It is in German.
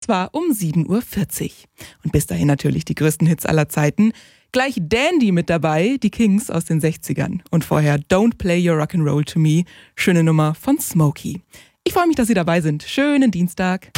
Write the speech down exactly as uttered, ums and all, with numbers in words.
zwar um sieben Uhr vierzig. Und bis dahin natürlich die größten Hits aller Zeiten. Gleich Dandy mit dabei, die Kings aus den sechzigern. Und vorher Don't Play Your Rock'n'Roll to Me, schöne Nummer von Smokey. Ich freue mich, dass Sie dabei sind. Schönen Dienstag.